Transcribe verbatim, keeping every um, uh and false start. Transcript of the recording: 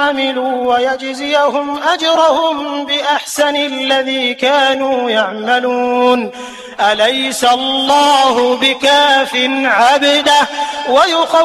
عملوا ويجزيهم أجرهم بأحسن الذي كانوا يعملون. أليس الله بكاف عبده ويخوفهم